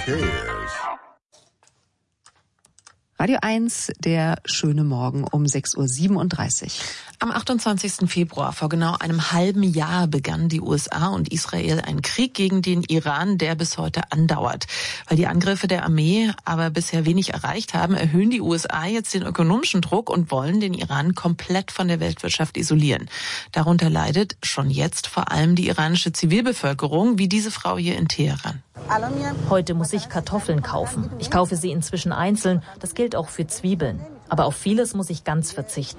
cares? Radio 1, der schöne Morgen um 6.37 Uhr. Am 28. Februar, vor genau einem halben Jahr, begannen die USA und Israel einen Krieg gegen den Iran, der bis heute andauert. Weil die Angriffe der Armee aber bisher wenig erreicht haben, erhöhen die USA jetzt den ökonomischen Druck und wollen den Iran komplett von der Weltwirtschaft isolieren. Darunter leidet schon jetzt vor allem die iranische Zivilbevölkerung, wie diese Frau hier in Teheran. Heute muss ich Kartoffeln kaufen. Ich kaufe sie inzwischen einzeln. Das gilt auch für Zwiebeln. Aber auf vieles muss ich ganz verzichten.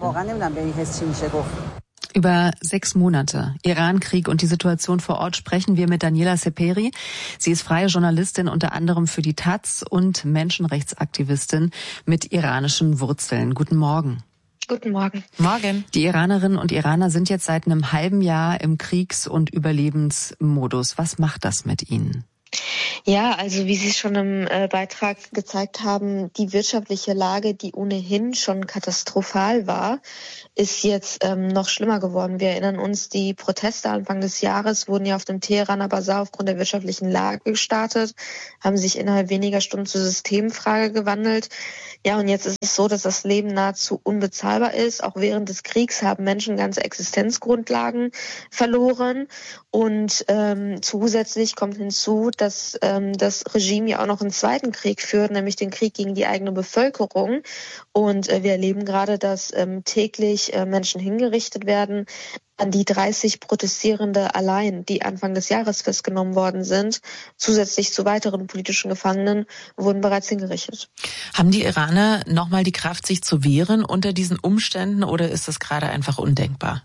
Über 6 Monate Iran-Krieg und die Situation vor Ort sprechen wir mit Daniela Seperi. Sie ist freie Journalistin, unter anderem für die Taz und Menschenrechtsaktivistin mit iranischen Wurzeln. Guten Morgen. Guten Morgen. Morgen. Die Iranerinnen und Iraner sind jetzt seit einem halben Jahr im Kriegs- und Überlebensmodus. Was macht das mit ihnen? Ja, also wie Sie schon im Beitrag gezeigt haben, die wirtschaftliche Lage, die ohnehin schon katastrophal war, ist jetzt noch schlimmer geworden. Wir erinnern uns, die Proteste Anfang des Jahres wurden ja auf dem Teheraner Basar aufgrund der wirtschaftlichen Lage gestartet, haben sich innerhalb weniger Stunden zur Systemfrage gewandelt. Ja, und jetzt ist es so, dass das Leben nahezu unbezahlbar ist. Auch während des Kriegs haben Menschen ganze Existenzgrundlagen verloren. Und zusätzlich kommt hinzu, dass das Regime ja auch noch einen zweiten Krieg führt, nämlich den Krieg gegen die eigene Bevölkerung. Und wir erleben gerade, dass täglich Menschen hingerichtet werden. An die 30 Protestierende allein, die Anfang des Jahres festgenommen worden sind, zusätzlich zu weiteren politischen Gefangenen, wurden bereits hingerichtet. Haben die Iraner nochmal die Kraft, sich zu wehren unter diesen Umständen, oder ist das gerade einfach undenkbar?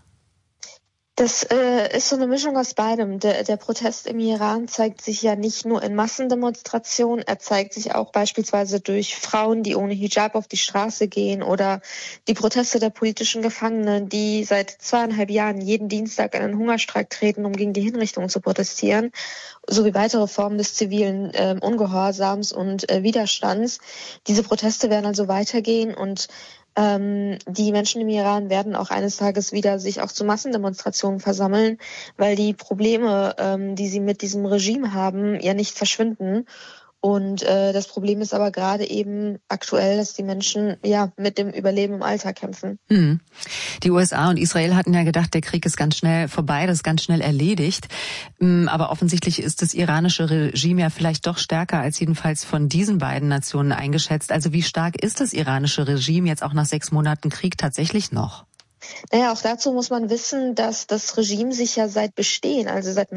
Das ist so eine Mischung aus beidem. Der Protest im Iran zeigt sich ja nicht nur in Massendemonstrationen, er zeigt sich auch beispielsweise durch Frauen, die ohne Hijab auf die Straße gehen, oder die Proteste der politischen Gefangenen, die seit 2,5 Jahren jeden Dienstag einen Hungerstreik treten, um gegen die Hinrichtung zu protestieren, sowie weitere Formen des zivilen Ungehorsams und Widerstands. Diese Proteste werden also weitergehen, und die Menschen im Iran werden auch eines Tages wieder sich auch zu Massendemonstrationen versammeln, weil die Probleme, die sie mit diesem Regime haben, ja nicht verschwinden. Und das Problem ist aber gerade eben aktuell, dass die Menschen ja mit dem Überleben im Alltag kämpfen. Die USA und Israel hatten ja gedacht, der Krieg ist ganz schnell vorbei, das ist ganz schnell erledigt. Aber offensichtlich ist das iranische Regime ja vielleicht doch stärker als jedenfalls von diesen beiden Nationen eingeschätzt. Also wie stark ist das iranische Regime jetzt auch nach 6 Monaten Krieg tatsächlich noch? Naja, auch dazu muss man wissen, dass das Regime sich ja seit Bestehen, also seit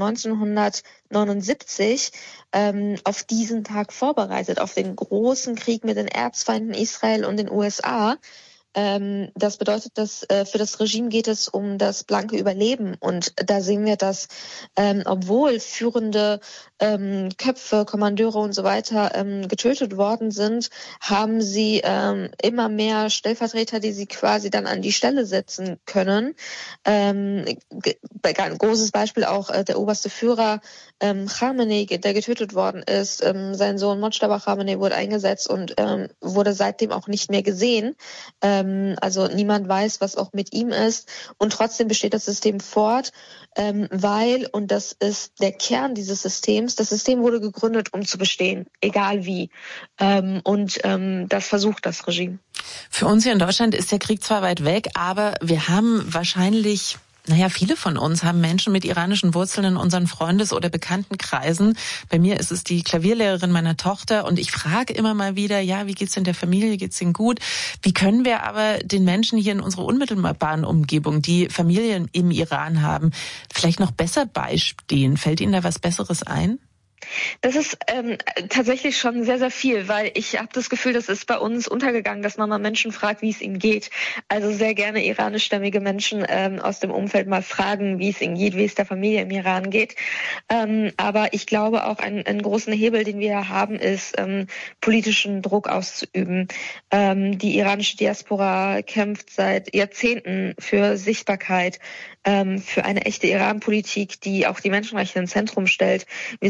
1979, auf diesen Tag vorbereitet, auf den großen Krieg mit den Erzfeinden Israel und den USA. Das bedeutet, dass für das Regime geht es um das blanke Überleben. Und da sehen wir, dass obwohl führende Köpfe, Kommandeure und so weiter getötet worden sind, haben sie immer mehr Stellvertreter, die sie quasi dann an die Stelle setzen können. Ein großes Beispiel auch der oberste Führer Khamenei, der getötet worden ist. Sein Sohn Mojtaba Khamenei wurde eingesetzt und wurde seitdem auch nicht mehr gesehen. Also niemand weiß, was auch mit ihm ist. Und trotzdem besteht das System fort, weil, und das ist der Kern dieses Systems, das System wurde gegründet, um zu bestehen, egal wie. Und das versucht das Regime. Für uns hier in Deutschland ist der Krieg zwar weit weg, aber wir haben wahrscheinlich... viele von uns haben Menschen mit iranischen Wurzeln in unseren Freundes- oder Bekanntenkreisen. Bei mir ist es die Klavierlehrerin meiner Tochter, und ich frage immer mal wieder, wie geht's denn der Familie, geht's denen gut? Wie können wir aber den Menschen hier in unserer unmittelbaren Umgebung, die Familien im Iran haben, vielleicht noch besser beistehen? Fällt Ihnen da was Besseres ein? Das ist tatsächlich schon sehr, sehr viel, weil ich habe das Gefühl, das ist bei uns untergegangen, dass man mal Menschen fragt, wie es ihnen geht. Also sehr gerne iranischstämmige Menschen aus dem Umfeld mal fragen, wie es ihnen geht, wie es der Familie im Iran geht. Aber ich glaube auch, einen großen Hebel, den wir haben, ist politischen Druck auszuüben. Die iranische Diaspora kämpft seit Jahrzehnten für Sichtbarkeit, für eine echte Iran-Politik, die auch die Menschenrechte ins Zentrum stellt. Wir sehen das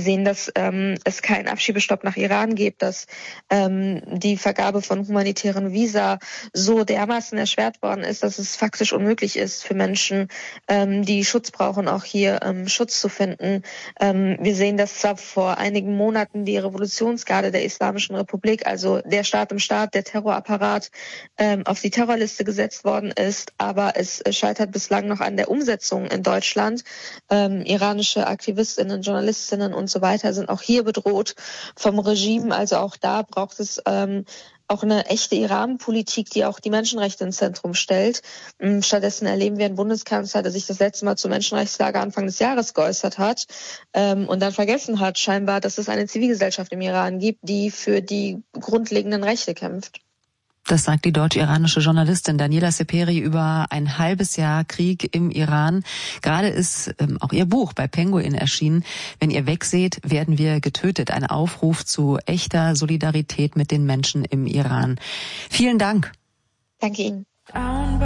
dass es keinen Abschiebestopp nach Iran gibt, dass die Vergabe von humanitären Visa so dermaßen erschwert worden ist, dass es faktisch unmöglich ist für Menschen, die Schutz brauchen, auch hier Schutz zu finden. Wir sehen, dass zwar vor einigen Monaten die Revolutionsgarde der Islamischen Republik, also der Staat im Staat, der Terrorapparat, auf die Terrorliste gesetzt worden ist, aber es scheitert bislang noch an der Umsetzung in Deutschland. Iranische Aktivistinnen, Journalistinnen und so weiter sind auch hier bedroht vom Regime. Also auch da braucht es auch eine echte Iran-Politik, die auch die Menschenrechte ins Zentrum stellt. Stattdessen erleben wir einen Bundeskanzler, der sich das letzte Mal zur Menschenrechtslage Anfang des Jahres geäußert hat und dann vergessen hat scheinbar, dass es eine Zivilgesellschaft im Iran gibt, die für die grundlegenden Rechte kämpft. Das sagt die deutsch-iranische Journalistin Daniela Seperi über ein halbes Jahr Krieg im Iran. Gerade ist auch ihr Buch bei Penguin erschienen. Wenn ihr wegseht, werden wir getötet. Ein Aufruf zu echter Solidarität mit den Menschen im Iran. Vielen Dank. Danke Ihnen.